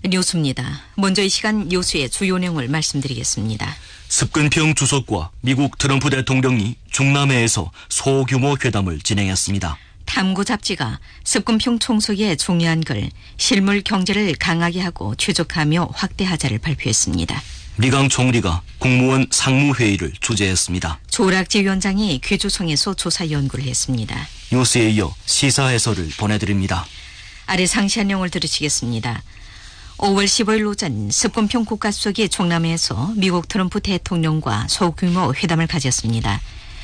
뉴스입니다. 먼저 이 시간 뉴스의 주요 내용을 말씀드리겠습니다. 습근평 주석과 미국 트럼프 대통령이 중남해에서 소규모 회담을 진행했습니다. 탐구 잡지가 습근평 총석의 중요한 글 실물 경제를 강하게 하고 최적화하며 확대하자를 발표했습니다. 리강 총리가 국무원 상무회의를 주재했습니다. 조락지 위원장이 귀주청에서 조사 연구를 했습니다. 뉴스에 이어 시사 해설을 보내드립니다. 아래 상세한 내용을 들으시겠습니다. 5월 15일 오전 습근평 국가수석이 중남해에서 미국 트럼프 대통령과 소규모 회담을 가졌습니다.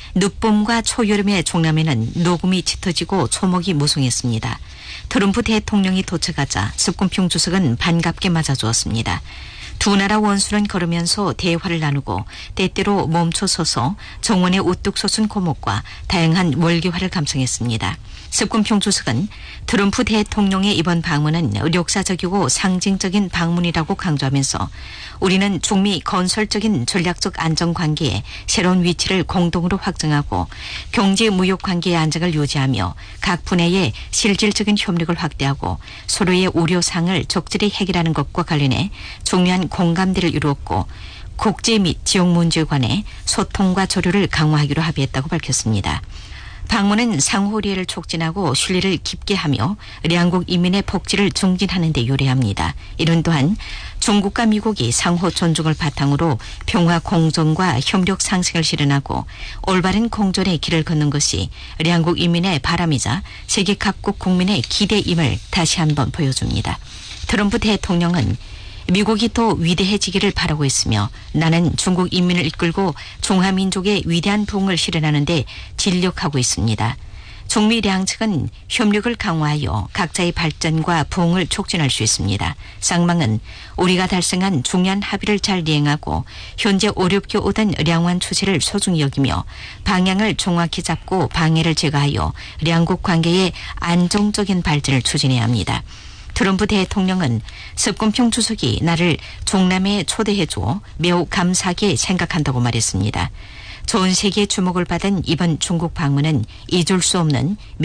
늦봄과 초여름의 중남해는 녹음이 짙어지고 초목이 무성했습니다. 트럼프 대통령이 도착하자 습근평 주석은 반갑게 맞아주었습니다. 두 나라 원수는 걸으면서 대화를 나누고 때때로 멈춰서서 정원에 우뚝 솟은 고목과 다양한 월계화를 감상했습니다. 습근평 주석은 트럼프 대통령의 이번 방문은 역사적이고 상징적인 방문이라고 강조하면서 우리는 중미 건설적인 전략적 안정관계의 새로운 위치를 공동으로 확정하고 경제 무역 관계의 안정을 유지하며 각 분야의 실질적인 협력을 확대하고 서로의 우려사항을 적절히 해결하는 것과 관련해 중요한 공감대를 이루었고 국제 및 지역 문제에 관해 소통과 조율을 강화하기로 합의했다고 밝혔습니다. 방문은 상호리해를 촉진하고 신뢰를 깊게 하며兩国 인민의 복지를 증진하는 데 요래합니다. 이런 또한 중국과 미국이 상호 존중을 바탕으로 평화 공존과 협력 상생을 실현하고 올바른 공존의 길을 걷는 것이兩国 인민의 바람이자 세계 각국 국민의 기대임을 다시 한번 보여줍니다. 트럼프 대통령은 미국이 더 위대해지기를 바라고 있으며 나는 중국 인민을 이끌고 중화민족의 위대한 부흥을 실현하는 데尽力하고 있습니다. 중미 양측은 협력을 강화하여 각자의 발전과 부흥을 촉진할 수 있습니다. 쌍방은 우리가 달성한 중요한 합의를 잘 이행하고 현재 어렵게 오던兩岸 추세를 소중히 여기며 방향을 정확히 잡고 방해를 제거하여兩国 관계의 안정적인 발전을 추진해야 합니다. 트럼프 대통령은 습근평 주석이 나를 중남해에 초대해줘 매우 감사하게 생각한다고 말했습니다. 전 세계의 주목을 받은 이번 중국 방문은 잊을 수 없는